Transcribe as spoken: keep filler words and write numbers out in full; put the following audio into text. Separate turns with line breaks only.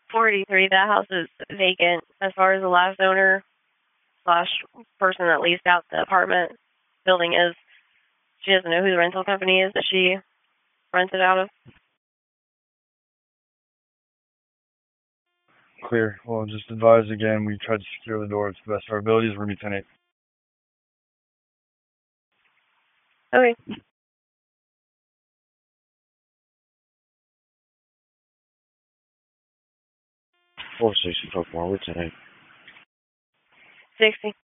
forty-three, that house is vacant. As far as the last owner slash person that leased out the apartment building is, she doesn't know who the rental company is that she rents it out of.
Clear. Well, just advise again, we tried to secure the door to the best of our abilities. We're going to be ten eight.
Okay.
four sixty, Oakmore, we're ten eight.
sixty.